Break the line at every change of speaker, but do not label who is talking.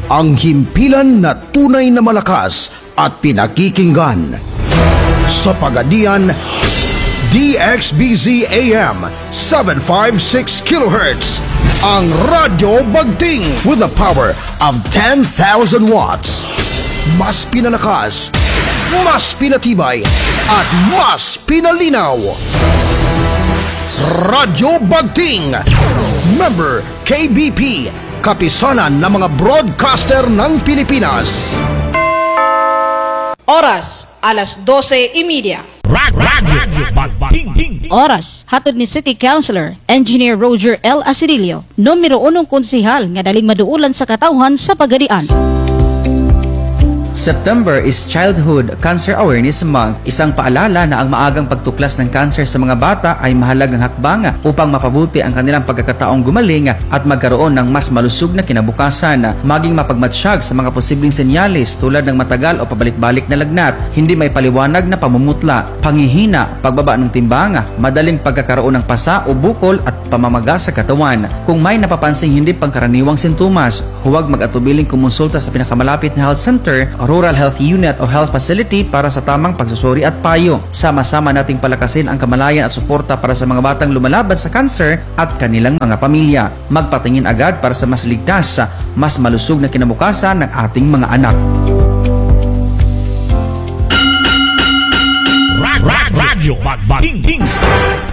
ang himpilan na tunay na malakas at pinakikinggan. Sa Pagadian, DXBZ AM 756 kHz, ang Radyo Bagting with the power of 10,000 watts. Mas pinalakas, mas pinatibay, at mas pinalinaw. Radyo Bagting, member KBP, kapisanan ng mga broadcaster ng Pilipinas.
Oras, alas 12:30.
Radyo Bagting.
Oras, hatod ni City Councilor, Engineer Roger L. Asidilio, numero 1 konsehal nga daling maduulan sa katawhan sa Pagadian.
September is Childhood Cancer Awareness Month, isang paalala na ang maagang pagtuklas ng cancer sa mga bata ay mahalagang hakbang upang mapabuti ang kanilang pagkakataong gumaling at magkaroon ng mas malusog na kinabukasan. Maging mapagmatsyag sa mga posibleng senyales tulad ng matagal o pabalik-balik na lagnat, hindi may paliwanag na pamumutla, panghihina, pagbaba ng timbang, madaling pagkakaroon ng pasa o bukol at pamamaga sa katawan. Kung may napapansing hindi pangkaraniwang sintomas, huwag mag-atubiling kumonsulta sa pinakamalapit na health center, rural health unit o health facility para sa tamang pagsusuri at payo. Sama-sama nating palakasin ang kamalayan at suporta para sa mga batang lumalaban sa cancer at kanilang mga pamilya. Magpatingin agad para sa mas ligtas, mas malusog na kinabukasan ng ating mga anak.
Radyo Bagting.